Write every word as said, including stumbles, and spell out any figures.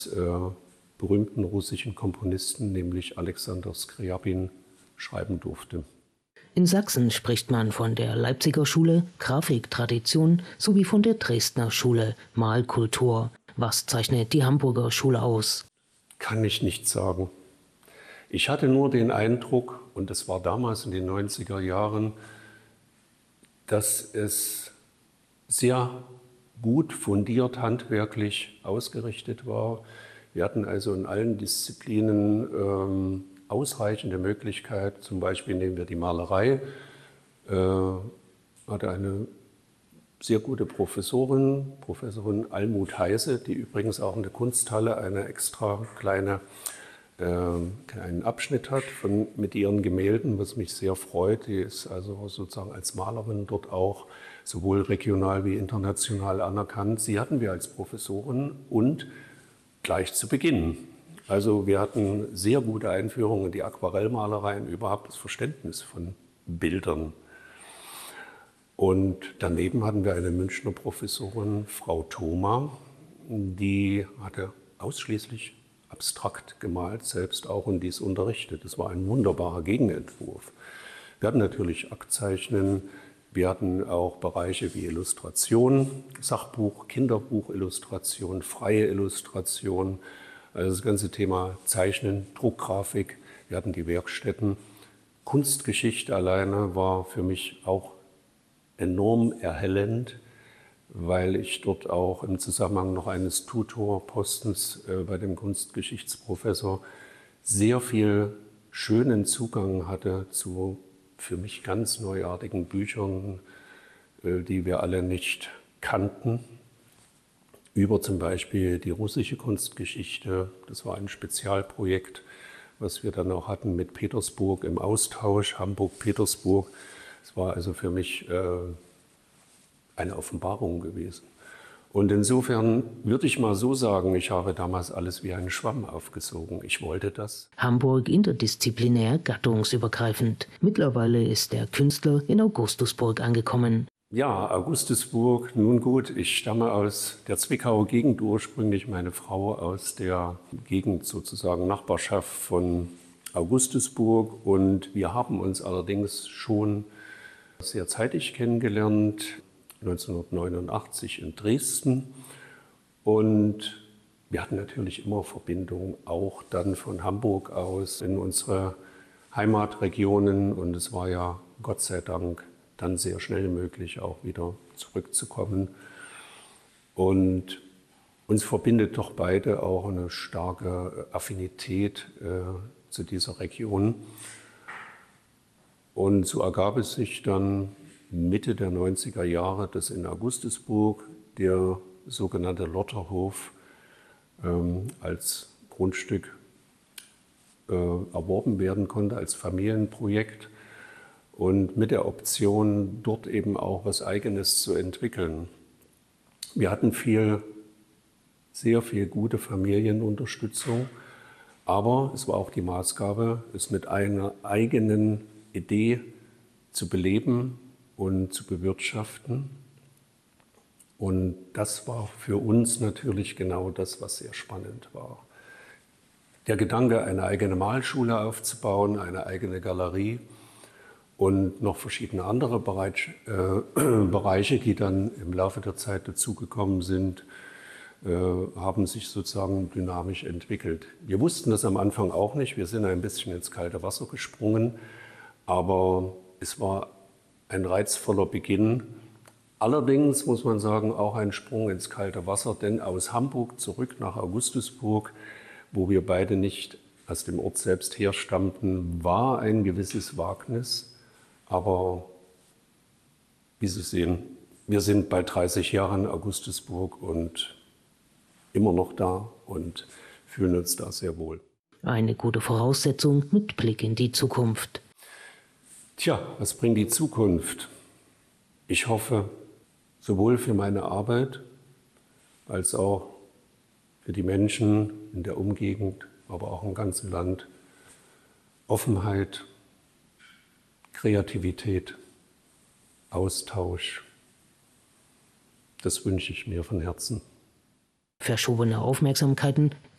äh, berühmten russischen Komponisten, nämlich Alexander Skriabin, schreiben durfte. In Sachsen spricht man von der Leipziger Schule, Grafiktradition sowie von der Dresdner Schule, Malkultur. Was zeichnet die Hamburger Schule aus? Kann ich nicht sagen. Ich hatte nur den Eindruck, und das war damals in den neunziger Jahren, dass es sehr gut fundiert handwerklich ausgerichtet war. Wir hatten also in allen Disziplinen ähm, ausreichende Möglichkeit. Zum Beispiel nehmen wir die Malerei, äh, hatte eine sehr gute Professorin, Professorin Almut Heise, die übrigens auch in der Kunsthalle eine extra kleine, äh, kleinen Abschnitt hat von, mit ihren Gemälden, was mich sehr freut. Die ist also sozusagen als Malerin dort auch sowohl regional wie international anerkannt. Sie hatten wir als Professorin und gleich zu Beginn. Also wir hatten sehr gute Einführungen in die Aquarellmalerei und überhaupt das Verständnis von Bildern. Und daneben hatten wir eine Münchner Professorin, Frau Thoma, die hatte ausschließlich abstrakt gemalt, selbst auch, und dies unterrichtet. Das war ein wunderbarer Gegenentwurf. Wir hatten natürlich Aktzeichnen, wir hatten auch Bereiche wie Illustration, Sachbuch, Kinderbuch, Illustration, freie Illustration, also das ganze Thema Zeichnen, Druckgrafik. Wir hatten die Werkstätten. Kunstgeschichte alleine war für mich auch enorm erhellend, weil ich dort auch im Zusammenhang noch eines Tutorpostens äh, bei dem Kunstgeschichtsprofessor sehr viel schönen Zugang hatte zu für mich ganz neuartigen Büchern, äh, die wir alle nicht kannten. Über zum Beispiel die russische Kunstgeschichte. Das war ein Spezialprojekt, was wir dann auch hatten mit Petersburg im Austausch, Hamburg-Petersburg. Es war also für mich äh, eine Offenbarung gewesen. Und insofern würde ich mal so sagen, ich habe damals alles wie einen Schwamm aufgesogen. Ich wollte das. Hamburg interdisziplinär, gattungsübergreifend. Mittlerweile ist der Künstler in Augustusburg angekommen. Ja, Augustusburg, nun gut, ich stamme aus der Zwickauer Gegend ursprünglich, meine Frau aus der Gegend sozusagen Nachbarschaft von Augustusburg, und wir haben uns allerdings schon sehr zeitig kennengelernt, neunzehnhundertneunundachtzig in Dresden, und wir hatten natürlich immer Verbindungen auch dann von Hamburg aus in unsere Heimatregionen, und es war ja Gott sei Dank dann sehr schnell möglich, auch wieder zurückzukommen. Und uns verbindet doch beide auch eine starke Affinität äh, zu dieser Region. Und so ergab es sich dann Mitte der neunziger Jahre, dass in Augustusburg der sogenannte Lotterhof ähm, als Grundstück äh, erworben werden konnte, als Familienprojekt. Und mit der Option, dort eben auch was Eigenes zu entwickeln. Wir hatten viel, sehr viel gute Familienunterstützung, aber es war auch die Maßgabe, es mit einer eigenen Idee zu beleben und zu bewirtschaften. Und das war für uns natürlich genau das, was sehr spannend war. Der Gedanke, eine eigene Malschule aufzubauen, eine eigene Galerie, und noch verschiedene andere Bereich, äh, Bereiche, die dann im Laufe der Zeit dazugekommen sind, äh, haben sich sozusagen dynamisch entwickelt. Wir wussten das am Anfang auch nicht. Wir sind ein bisschen ins kalte Wasser gesprungen, aber es war ein reizvoller Beginn. Allerdings muss man sagen, auch ein Sprung ins kalte Wasser, denn aus Hamburg zurück nach Augustusburg, wo wir beide nicht aus dem Ort selbst herstammten, war ein gewisses Wagnis. Aber wie Sie sehen, wir sind bei dreißig Jahren in Augustusburg und immer noch da und fühlen uns da sehr wohl. Eine gute Voraussetzung mit Blick in die Zukunft. Tja, was bringt die Zukunft? Ich hoffe, sowohl für meine Arbeit als auch für die Menschen in der Umgegend, aber auch im ganzen Land, Offenheit, Kreativität, Austausch, das wünsche ich mir von Herzen. Verschobene Aufmerksamkeiten